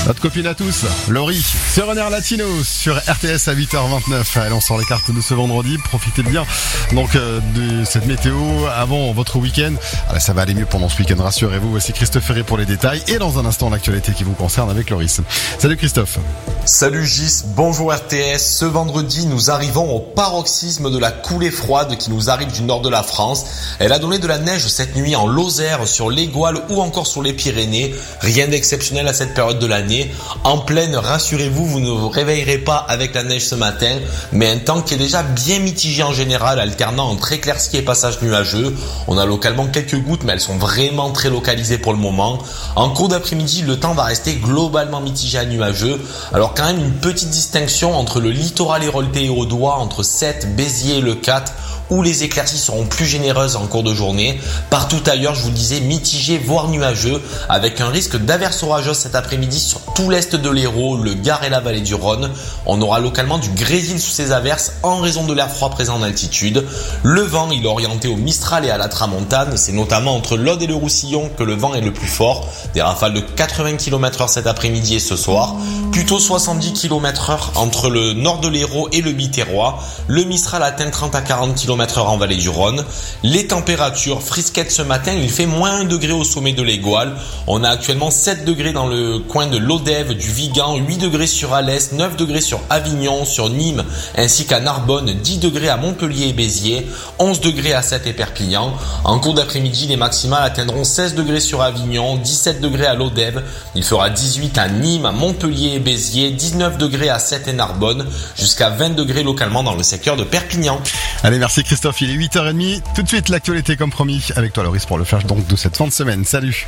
Notre copine à tous, Laurie, c'est Runner Latino sur RTS à 8h29. Allez, on sort les cartes de ce vendredi, profitez bien donc de cette météo avant votre week-end. Allez, ça va aller mieux pendant ce week-end, rassurez-vous. Voici Christophe Ferré pour les détails et dans un instant l'actualité qui vous concerne avec Loris. Salut Christophe. Salut Gis, bonjour RTS. Ce vendredi, nous arrivons au paroxysme de la coulée froide qui nous arrive du nord de la France. Elle a donné de la neige cette nuit en Lozère, sur l'Égoile ou encore sur les Pyrénées. Rien d'exceptionnel à cette période de l'année. En plaine, rassurez-vous, vous ne vous réveillerez pas avec la neige ce matin, mais un temps qui est déjà bien mitigé en général, alternant entre éclaircies et passages nuageux. On a localement quelques gouttes, mais elles sont vraiment très localisées pour le moment. En cours d'après-midi, le temps va rester globalement mitigé à nuageux. Alors quand même une petite distinction entre le littoral héroltais et audois, entre Sète, Béziers et le 4, où les éclaircies seront plus généreuses en cours de journée. Partout ailleurs, je vous le disais, mitigé voire nuageux, avec un risque d'averses orageuses cet après-midi sur tout l'est de l'Hérault, le Gard et la vallée du Rhône. On aura localement du grésil sous ces averses en raison de l'air froid présent en altitude. Le vent, il est orienté au Mistral et à la Tramontane. C'est notamment entre l'Aude et le Roussillon que le vent est le plus fort. Des rafales de 80 km/h cet après-midi et ce soir. Plutôt 70 km/h entre le nord de l'Hérault et le Biterrois. Le Mistral atteint 30 à 40 km/h en vallée du Rhône. Les températures frisquettes ce matin, il fait moins 1 degré au sommet de l'Égoile. On a actuellement 7 degrés dans le coin de l'Odève, du Vigan, 8 degrés sur Alès, 9 degrés sur Avignon, sur Nîmes, ainsi qu'à Narbonne, 10 degrés à Montpellier et Béziers, 11 degrés à Sète et Perpignan. En cours d'après-midi, les maximales atteindront 16 degrés sur Avignon, 17 degrés à l'Odève. Il fera 18 à Nîmes, à Montpellier et Béziers, 19 degrés à Sète et Narbonne, jusqu'à 20 degrés localement dans le secteur de Perpignan. Allez, merci Christophe, il est 8h30. Tout de suite, l'actualité comme promis avec toi Loris pour le flash donc de cette fin de semaine. Salut.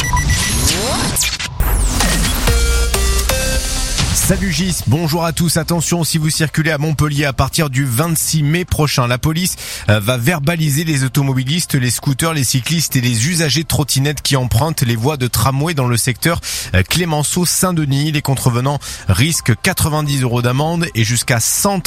Salut Gis, bonjour à tous. Attention, si vous circulez à Montpellier à partir du 26 mai prochain, la police va verbaliser les automobilistes, les scooters, les cyclistes et les usagers de trottinettes qui empruntent les voies de tramway dans le secteur Clémenceau-Saint-Denis. Les contrevenants risquent 90 € d'amende et jusqu'à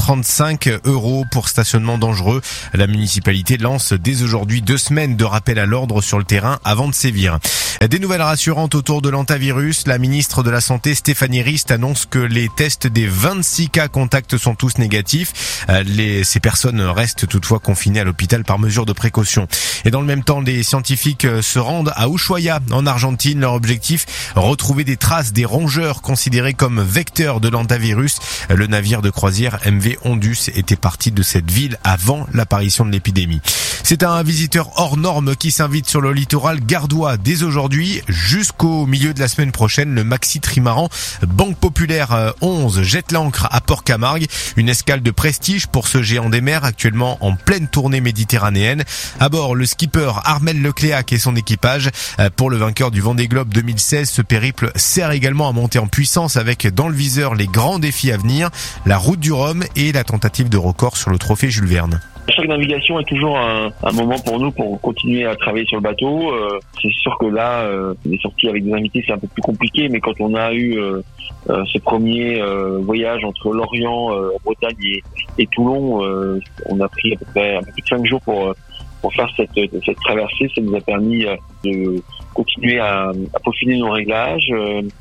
135 € pour stationnement dangereux. La municipalité lance dès aujourd'hui 2 semaines de rappel à l'ordre sur le terrain avant de sévir. Des nouvelles rassurantes autour de l'hantavirus. La ministre de la Santé, Stéphanie Rist, annonce que les tests des 26 cas contacts sont tous négatifs. Ces personnes restent toutefois confinées à l'hôpital par mesure de précaution. Et dans le même temps, les scientifiques se rendent à Ushuaia, en Argentine. Leur objectif, retrouver des traces des rongeurs considérés comme vecteurs de l'hantavirus. Le navire de croisière MV Ondus était parti de cette ville avant l'apparition de l'épidémie. C'est un visiteur hors norme qui s'invite sur le littoral gardois dès aujourd'hui jusqu'au milieu de la semaine prochaine. Le maxi trimaran Banque Populaire 11 jette l'ancre à Port-Camargue. Une escale de prestige pour ce géant des mers actuellement en pleine tournée méditerranéenne. À bord, le skipper Armel Lecléac et son équipage. Pour le vainqueur du Vendée Globe 2016, ce périple sert également à monter en puissance avec dans le viseur les grands défis à venir, la route du Rhum et la tentative de record sur le trophée Jules Verne. Chaque navigation est toujours un moment pour nous pour continuer à travailler sur le bateau. C'est sûr que là, les sorties avec des invités, c'est un peu plus compliqué, mais quand on a eu ce premier voyage entre Lorient, Bretagne et Toulon, on a pris à peu près un peu plus de 5 jours pour faire cette traversée. Ça nous a permis de continuer à peaufiner nos réglages,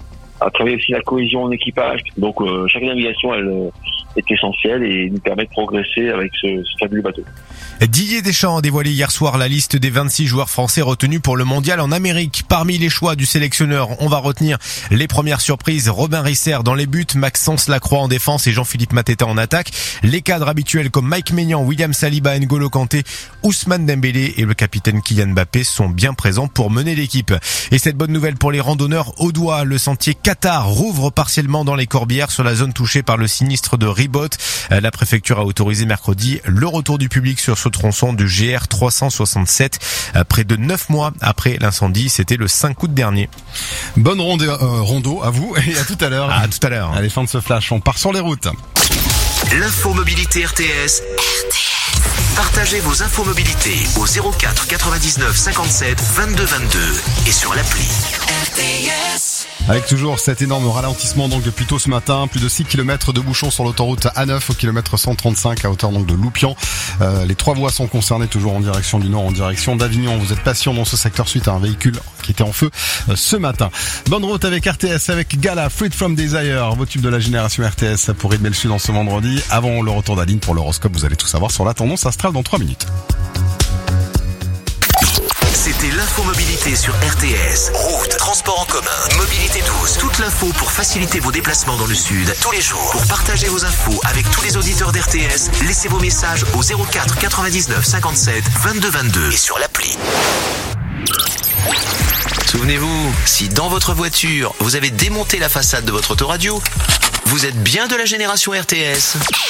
à travailler aussi la cohésion en équipage. Donc chaque navigation, elle est essentielle et nous permet de progresser avec ce fabuleux bateau. Didier Deschamps a dévoilé hier soir la liste des 26 joueurs français retenus pour le mondial en Amérique. Parmi les choix du sélectionneur, on va retenir les premières surprises. Robin Risser dans les buts, Maxence Lacroix en défense et Jean-Philippe Mateta en attaque. Les cadres habituels comme Mike Maignan, William Saliba, N'Golo Kanté, Ousmane Dembélé et le capitaine Kylian Mbappé sont bien présents pour mener l'équipe. Et cette bonne nouvelle pour les randonneurs audois, le sentier Qatar rouvre partiellement dans les Corbières sur la zone touchée par le sinistre de Ribot. La préfecture a autorisé mercredi le retour du public sur ce tronçon du GR 367 près de 9 mois après l'incendie. C'était le 5 août dernier. Bonne rondo à vous et à tout à l'heure. À tout à l'heure. Allez, fin de ce flash, on part sur les routes. L'infomobilité RTS. Partagez vos infomobilités au 04 99 57 22 22 et sur l'appli RTS. Avec toujours cet énorme ralentissement donc depuis tôt ce matin, plus de 6 km de bouchons sur l'autoroute A9 au kilomètre 135 à hauteur donc de Loupian. Les 3 voies sont concernées, toujours en direction du nord, en direction d'Avignon. Vous êtes patient dans ce secteur suite à un véhicule qui était en feu ce matin. Bonne route avec RTS, avec Gala, Freed from Desire, vos tubes de la génération RTS pour rythmer le sud en ce vendredi. Avant le retour d'Aline pour l'horoscope, vous allez tout savoir sur la tendance astrale dans 3 minutes. C'était l'infomobilité sur RTS. Route, transport en commun, mobilité douce. Toute l'info pour faciliter vos déplacements dans le sud tous les jours. Pour partager vos infos avec tous les auditeurs d'RTS, laissez vos messages au 04 99 57 22 22 et sur l'appli. Souvenez-vous, si dans votre voiture, vous avez démonté la façade de votre autoradio, vous êtes bien de la génération RTS.